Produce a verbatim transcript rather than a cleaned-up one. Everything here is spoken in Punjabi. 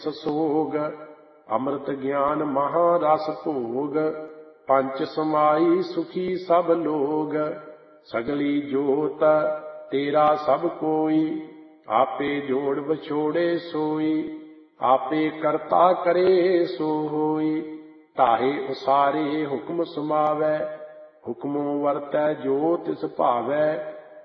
ਸੋਗ। ਅੰਮ੍ਰਿਤ ਗਿਆਨ ਮਹਾ ਰਸ ਭੋਗ, ਪੰਚ ਸਮਾਈ ਸੁਖੀ ਸਭ ਲੋਗ। ਸਗਲੀ ਜੋਤ ਤੇਰਾ ਸਭ ਕੋਈ, ਆਪੇ ਜੋੜ ਵਿਛੋੜੇ ਸੋਈ। ਆਪੇ ਕਰਤਾ ਕਰੇ ਸੋ ਹੋਈ, ਧਾਰੇ ਉਸਾਰੇ ਹੁਕਮ ਸਮਾਵੈ। ਹੁਕਮੋਂ ਵਰਤੈ ਜੋ ਤਿਸ ਭਾਵੈ,